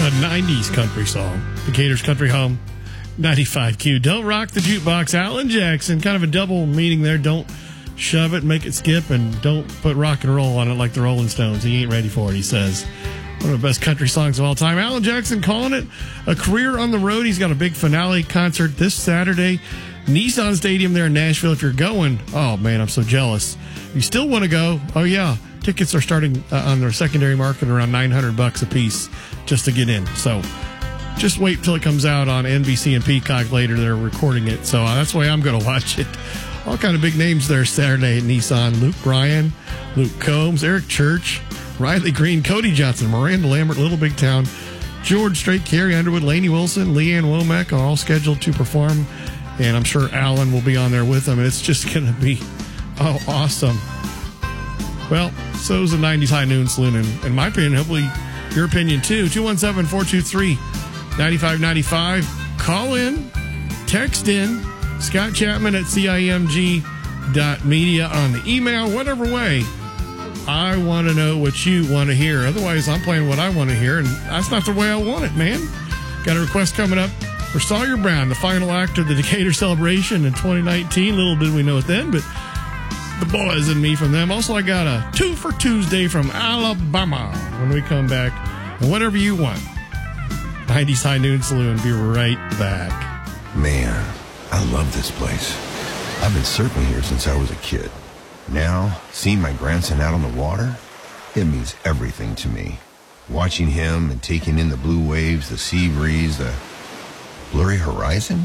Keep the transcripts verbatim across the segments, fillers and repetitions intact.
a nineties country song. Decatur's Country Home, ninety-five Q. Don't rock the jukebox. Alan Jackson, kind of a double meaning there. Don't shove it, make it skip, and don't put rock and roll on it like the Rolling Stones. He ain't ready for it, he says. One of the best country songs of all time. Alan Jackson calling it a career on the road. He's got a big finale concert this Saturday. Nissan Stadium there in Nashville. If you're going, oh, man, I'm so jealous. If you still want to go, oh, yeah. Tickets are starting uh, on their secondary market around nine hundred bucks a piece just to get in. So just wait till it comes out on N B C and Peacock later. They're recording it. So uh, that's the way I'm going to watch it. All kind of big names there Saturday at Nissan. Luke Bryan, Luke Combs, Eric Church, Riley Green, Cody Johnson, Miranda Lambert, Little Big Town, George Strait, Carrie Underwood, Lainey Wilson, Leanne Womack are all scheduled to perform. And I'm sure Alan will be on there with them. And it's just going to be, oh, awesome. Well, so is the nineties High Noon Saloon. And in my opinion, hopefully your opinion too. two one seven, four two three, nine five nine five. Call in, text in, Scott Chapman at C I M G dot media on the email, whatever way. I want to know what you want to hear. Otherwise, I'm playing what I want to hear, and that's not the way I want it, man. Got a request coming up for Sawyer Brown, the final act of the Decatur celebration in twenty nineteen. Little did we know it then, but the boys and me from them. Also, I got a two for Tuesday from Alabama when we come back. And whatever you want. nineties High Noon Saloon. Be right back. Man, I love this place. I've been surfing here since I was a kid. Now, seeing my grandson out on the water, it means everything to me. Watching him and taking in the blue waves, the sea breeze, the blurry horizon.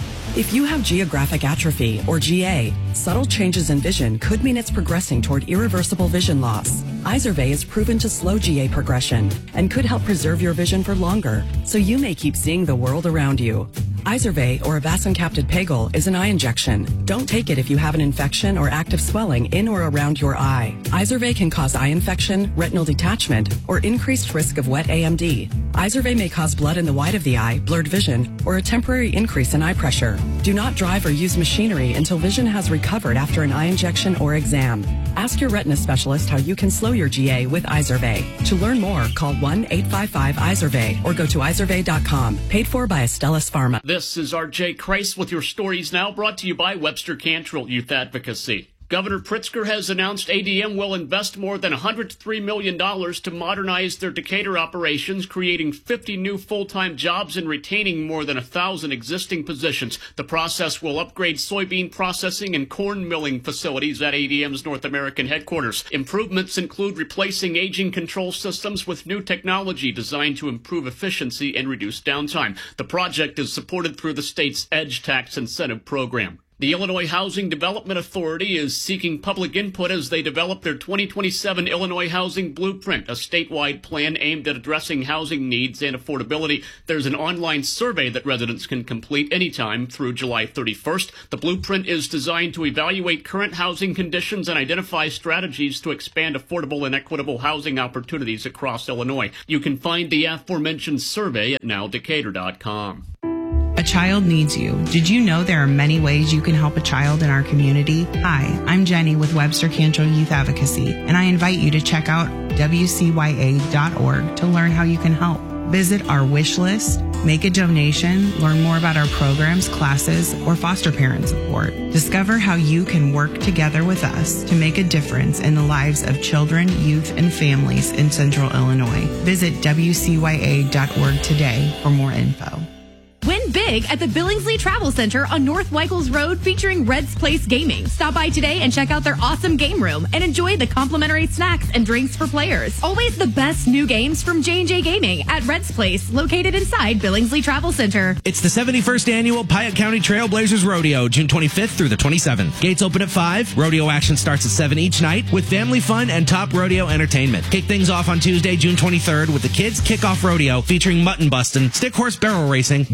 If you have geographic atrophy, or G A, subtle changes in vision could mean it's progressing toward irreversible vision loss. Izervay is proven to slow G A progression and could help preserve your vision for longer, so you may keep seeing the world around you. Izervay, or avacincaptad pegol, is an eye injection. Don't take it if you have an infection or active swelling in or around your eye. Izervay can cause eye infection, retinal detachment, or increased risk of wet A M D. Izervay may cause blood in the white of the eye, blurred vision, or a temporary increase in eye pressure. Do not drive or use machinery until vision has recovered after an eye injection or exam. Ask your retina specialist how you can slow your G A with Izervay. To learn more, call one eight five five Izervay or go to izervay dot com. Paid for by Astellas Pharma. This is R J Kreis with your stories now, brought to you by Webster Cantrell Youth Advocacy. Governor Pritzker has announced A D M will invest more than one hundred three million dollars to modernize their Decatur operations, creating fifty new full-time jobs and retaining more than one thousand existing positions. The process will upgrade soybean processing and corn milling facilities at A D M's North American headquarters. Improvements include replacing aging control systems with new technology designed to improve efficiency and reduce downtime. The project is supported through the state's EDGE tax incentive program. The Illinois Housing Development Authority is seeking public input as they develop their twenty twenty-seven Illinois Housing Blueprint, a statewide plan aimed at addressing housing needs and affordability. There's an online survey that residents can complete anytime through July thirty-first. The blueprint is designed to evaluate current housing conditions and identify strategies to expand affordable and equitable housing opportunities across Illinois. You can find the aforementioned survey at now decatur dot com. A child needs you. Did you know there are many ways you can help a child in our community? Hi, I'm Jenny with Webster Cantrell Youth Advocacy, and I invite you to check out W C Y A dot org to learn how you can help. Visit our wish list, make a donation, learn more about our programs, classes, or foster parent support. Discover how you can work together with us to make a difference in the lives of children, youth, and families in Central Illinois. Visit W C Y A dot org today for more info. Win big at the Billingsley Travel Center on North Weichels Road, featuring Red's Place Gaming. Stop by today and check out their awesome game room and enjoy the complimentary snacks and drinks for players. Always the best new games from J and J Gaming at Red's Place, located inside Billingsley Travel Center. It's the seventy-first Annual Piatt County Trailblazers Rodeo, June twenty-fifth through the twenty-seventh. Gates open at five. Rodeo action starts at seven each night with family fun and top rodeo entertainment. Kick things off on Tuesday, June twenty-third with the Kids Kickoff Rodeo featuring mutton busting, stick horse barrel racing, dummy rope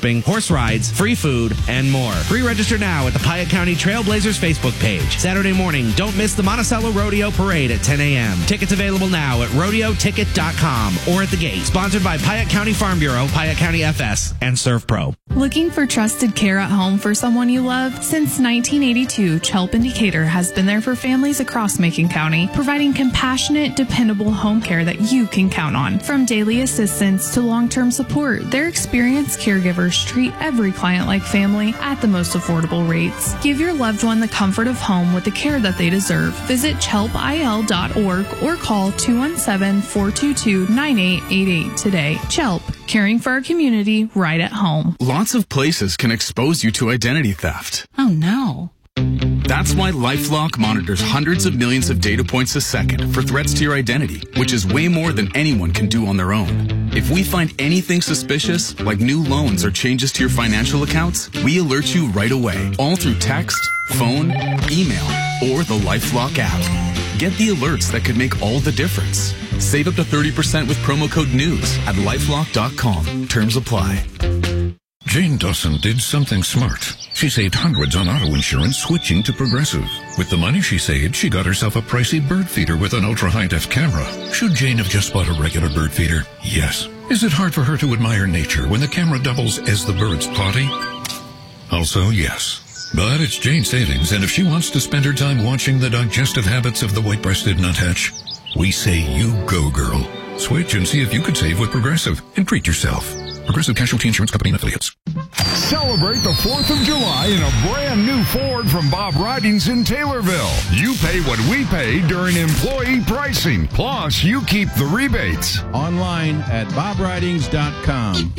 camping, horse rides, free food, and more. Pre-register now at the Piatt County Trailblazers Facebook page. Saturday morning, don't miss the Monticello Rodeo Parade at ten a.m. Tickets available now at rodeo ticket dot com or at the gate. Sponsored by Piatt County Farm Bureau, Piatt County F S, and ServPro. Looking for trusted care at home for someone you love? Since nineteen eighty-two, Chelp in Decatur has been there for families across Macon County, providing compassionate, dependable home care that you can count on. From daily assistance to long-term support, their experienced caregivers treat every client like family at the most affordable rates. Give your loved one the comfort of home with the care that they deserve. Visit chelp I L dot org or call two one seven, four two two, nine eight eight eight today. Chelp, caring for our community right at home. Lots of places can expose you to identity theft. Oh no. That's why LifeLock monitors hundreds of millions of data points a second for threats to your identity, which is way more than anyone can do on their own. If we find anything suspicious, like new loans or changes to your financial accounts, we alert you right away, all through text, phone, email, or the LifeLock app. Get the alerts that could make all the difference. Save up to thirty percent with promo code NEWS at lifelock dot com. Terms apply. Jane Dawson did something smart. She saved hundreds on auto insurance switching to Progressive. With the money she saved, she got herself a pricey bird feeder with an ultra-high-def camera. Should Jane have just bought a regular bird feeder? Yes. Is it hard for her to admire nature when the camera doubles as the bird's potty? Also, yes. But it's Jane's savings, and if she wants to spend her time watching the digestive habits of the white-breasted nuthatch, we say you go, girl. Switch and see if you could save with Progressive and treat yourself. Progressive Casualty Insurance Company and Affiliates. Celebrate the fourth of July in a brand new Ford from Bob Ridings in Taylorville. You pay what we pay during employee pricing. Plus, you keep the rebates. Online at bob ridings dot com.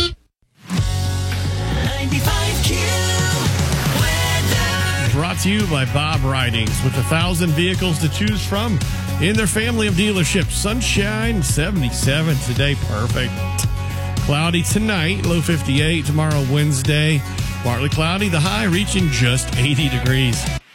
ninety-five Q weather. Brought to you by Bob Ridings with a thousand vehicles to choose from in their family of dealerships. Sunshine seventy-seven today, perfect. Cloudy tonight, low fifty-eight. Tomorrow, Wednesday, partly cloudy. The high reaching just eighty degrees.